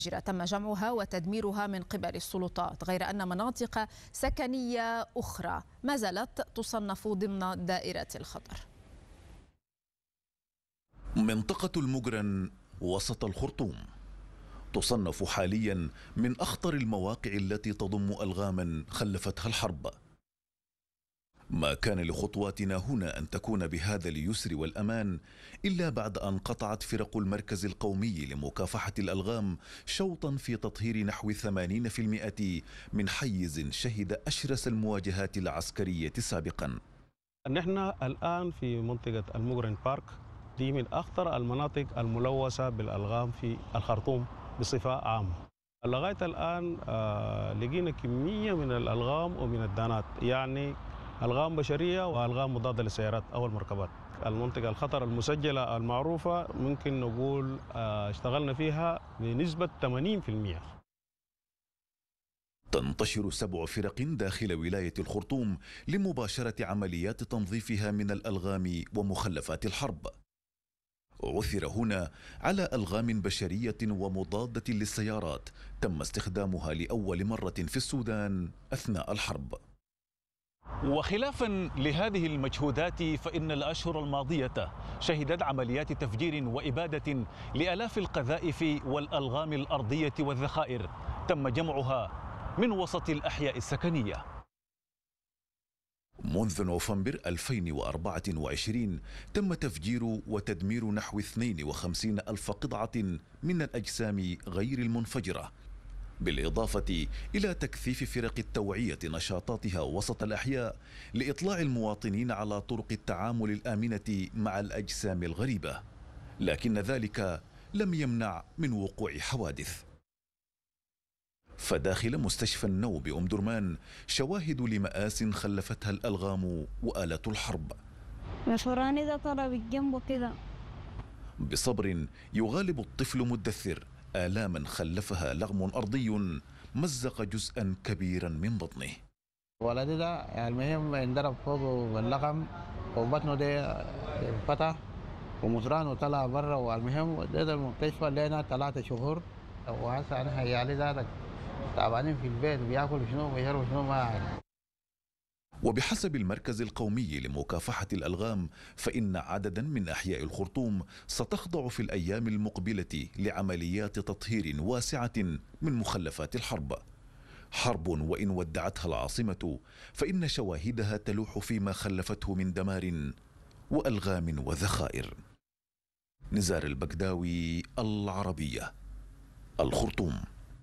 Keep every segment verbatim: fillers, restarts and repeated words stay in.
تم جمعها وتدميرها من قبل السلطات، غير أن مناطق سكنية أخرى ما زالت تصنف ضمن دائرة الخطر. منطقة المجرن وسط الخرطوم تصنف حاليا من أخطر المواقع التي تضم ألغاما خلفتها الحرب. ما كان لخطواتنا هنا أن تكون بهذا اليسر والأمان إلا بعد أن قطعت فرق المركز القومي لمكافحة الألغام شوطا في تطهير نحو ثمانين بالمئة من حيز شهد أشرس المواجهات العسكرية سابقا. نحن الآن في منطقة المجرن بارك، دي من أخطر المناطق الملوثة بالألغام في الخرطوم بصفة عامة. لغاية الآن آه لقينا كمية من الألغام ومن الدانات، يعني ألغام بشرية وألغام مضادة للسيارات أو المركبات. المنطقة الخطر المسجلة المعروفة ممكن نقول آه اشتغلنا فيها بنسبة ثمانين بالمئة. تنتشر سبع فرق داخل ولاية الخرطوم لمباشرة عمليات تنظيفها من الألغام ومخلفات الحرب. عثر هنا على ألغام بشرية ومضادة للسيارات تم استخدامها لأول مرة في السودان أثناء الحرب. وخلافا لهذه المجهودات فإن الأشهر الماضية شهدت عمليات تفجير وإبادة لآلاف القذائف والألغام الأرضية والذخائر تم جمعها من وسط الأحياء السكنية. منذ نوفمبر ألفين وأربعة وعشرين تم تفجير وتدمير نحو اثنين وخمسين ألف قطعة من الأجسام غير المنفجرة، بالإضافة إلى تكثيف فرق التوعية نشاطاتها وسط الأحياء لإطلاع المواطنين على طرق التعامل الآمنة مع الأجسام الغريبة، لكن ذلك لم يمنع من وقوع حوادث. فداخل مستشفى النو بأم درمان شواهد لمآس خلفتها الألغام وآلة الحرب. مشوراني ده طلب الجنب كده. بصبر يغالب الطفل مدثر آلاما خلفها لغم أرضي مزق جزءا كبيرا من بطنه. ولدي ده يعني المهم انضرب فوقه باللغم وبطنه ده فتح ومصرانه طلع برا، والمهم ده المستشفى لنا ثلاثة شهور، وهسه انا عيالي ذاتك تعبانين في البيت بياكلوا شنو ويشربوا شنو ما عارف. وبحسب المركز القومي لمكافحة الألغام فإن عددا من أحياء الخرطوم ستخضع في الأيام المقبلة لعمليات تطهير واسعة من مخلفات الحرب. حرب وإن ودعتها العاصمة فإن شواهدها تلوح فيما خلفته من دمار وألغام وذخائر. نزار البكداوي، العربية، الخرطوم.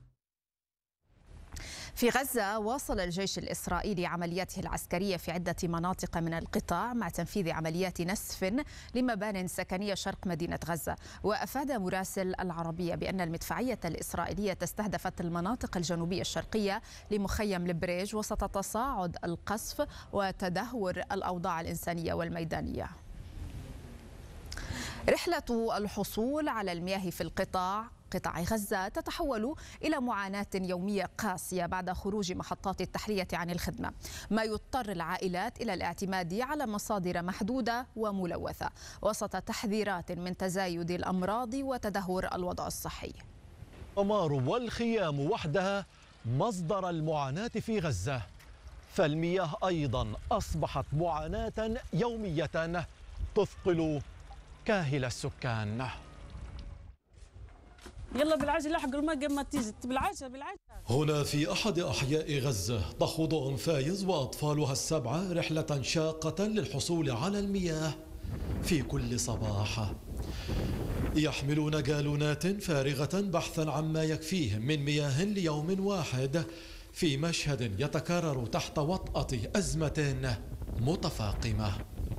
في غزة واصل الجيش الإسرائيلي عملياته العسكرية في عدة مناطق من القطاع مع تنفيذ عمليات نسف لمبان سكنية شرق مدينة غزة. وأفاد مراسل العربية بأن المدفعية الإسرائيلية استهدفت المناطق الجنوبية الشرقية لمخيم البريج وسط تصاعد القصف وتدهور الأوضاع الإنسانية والميدانية. رحلة الحصول على المياه في القطاع قطاع غزة تتحول إلى معاناة يومية قاسية بعد خروج محطات التحلية عن الخدمة، ما يضطر العائلات إلى الاعتماد على مصادر محدودة وملوثة وسط تحذيرات من تزايد الأمراض وتدهور الوضع الصحي. الدمار والخيام وحدها مصدر المعاناة في غزة، فالمياه أيضا أصبحت معاناة يومية تثقل كاهل السكان. يلا بالعجل لحق الماء ما تيجي بالعجل بالعجل. هنا في أحد أحياء غزة تخوض أم فايز وأطفالها السبعة رحلة شاقة للحصول على المياه في كل صباح. يحملون جالونات فارغة بحثا عما يكفيهم من مياه ليوم واحد في مشهد يتكرر تحت وطأة أزمة متفاقمة.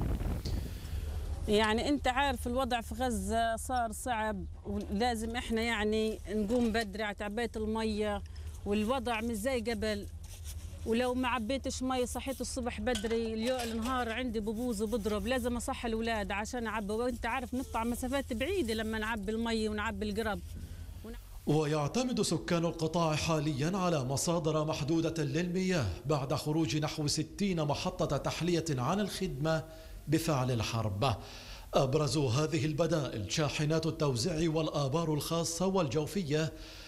يعني انت عارف الوضع في غزة صار صعب، ولازم احنا يعني نقوم بدري على تعبئة المية، والوضع مش زي قبل. ولو ما عبيتش مي صحيت الصبح بدري اليوم النهار عندي ببوظ وبضرب، لازم اصحي الاولاد عشان اعبي، وانت عارف نطلع مسافات بعيدة لما نعبي المي ونعبي القرب. ويعتمد سكان القطاع حاليا على مصادر محدودة للمياه بعد خروج نحو ستين محطة تحلية عن الخدمة بفعل الحرب. أبرز هذه البدائل شاحنات التوزيع والآبار الخاصة والجوفية